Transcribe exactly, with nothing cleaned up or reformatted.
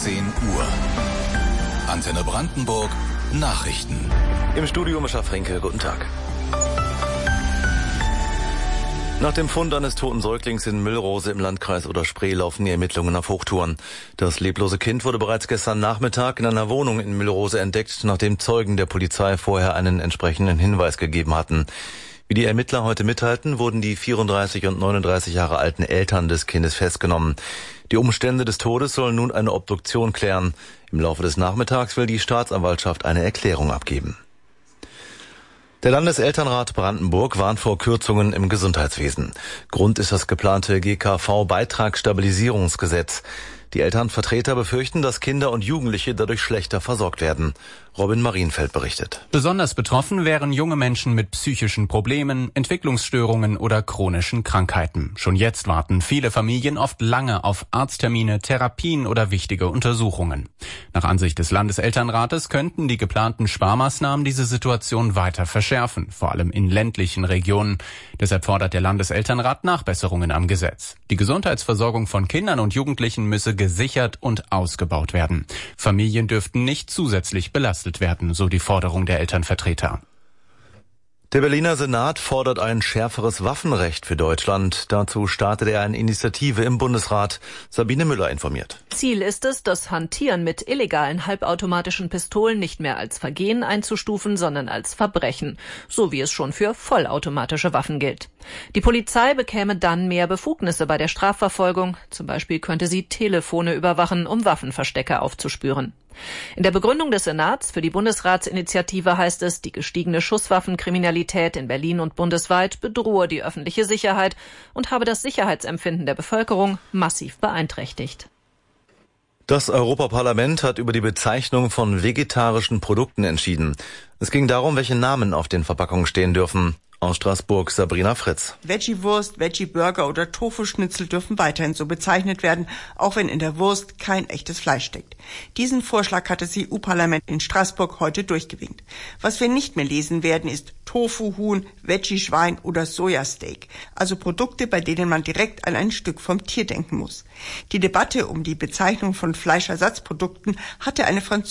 zehn Uhr. Antenne Brandenburg Nachrichten. Im Studio Mischa Frenke, guten Tag. Nach dem Fund eines toten Säuglings in Müllrose im Landkreis Oder-Spree laufen die Ermittlungen auf Hochtouren. Das leblose Kind wurde bereits gestern Nachmittag in einer Wohnung in Müllrose entdeckt, nachdem Zeugen der Polizei vorher einen entsprechenden Hinweis gegeben hatten. Wie die Ermittler heute mitteilten, wurden die vierunddreißig und neununddreißig Jahre alten Eltern des Kindes festgenommen. Die Umstände des Todes sollen nun eine Obduktion klären. Im Laufe des Nachmittags will die Staatsanwaltschaft eine Erklärung abgeben. Der Landeselternrat Brandenburg warnt vor Kürzungen im Gesundheitswesen. Grund ist das geplante G K V-Beitragsstabilisierungsgesetz. Die Elternvertreter befürchten, dass Kinder und Jugendliche dadurch schlechter versorgt werden. Robin Marienfeld berichtet. Besonders betroffen wären junge Menschen mit psychischen Problemen, Entwicklungsstörungen oder chronischen Krankheiten. Schon jetzt warten viele Familien oft lange auf Arzttermine, Therapien oder wichtige Untersuchungen. Nach Ansicht des Landeselternrates könnten die geplanten Sparmaßnahmen diese Situation weiter verschärfen, vor allem in ländlichen Regionen. Deshalb fordert der Landeselternrat Nachbesserungen am Gesetz. Die Gesundheitsversorgung von Kindern und Jugendlichen müsse gesichert und ausgebaut werden. Familien dürften nicht zusätzlich belastet werden, so die Forderung der Elternvertreter. Der Berliner Senat fordert ein schärferes Waffenrecht für Deutschland. Dazu startet er eine Initiative im Bundesrat. Sabine Müller informiert. Ziel ist es, das Hantieren mit illegalen halbautomatischen Pistolen nicht mehr als Vergehen einzustufen, sondern als Verbrechen, so wie es schon für vollautomatische Waffen gilt. Die Polizei bekäme dann mehr Befugnisse bei der Strafverfolgung. Zum Beispiel könnte sie Telefone überwachen, um Waffenverstecke aufzuspüren. In der Begründung des Senats für die Bundesratsinitiative heißt es, die gestiegene Schusswaffenkriminalität in Berlin und bundesweit bedrohe die öffentliche Sicherheit und habe das Sicherheitsempfinden der Bevölkerung massiv beeinträchtigt. Das Europaparlament hat über die Bezeichnung von vegetarischen Produkten entschieden. Es ging darum, welche Namen auf den Verpackungen stehen dürfen. Aus Straßburg Sabrina Fritz. Veggie-Wurst, Veggie-Burger oder Tofu-Schnitzel dürfen weiterhin so bezeichnet werden, auch wenn in der Wurst kein echtes Fleisch steckt. Diesen Vorschlag hat das E U-Parlament in Straßburg heute durchgewinkt. Was wir nicht mehr lesen werden, ist Tofu-Huhn, Veggie-Schwein oder Sojasteak, also Produkte, bei denen man direkt an ein Stück vom Tier denken muss. Die Debatte um die Bezeichnung von Fleischersatzprodukten hatte eine französische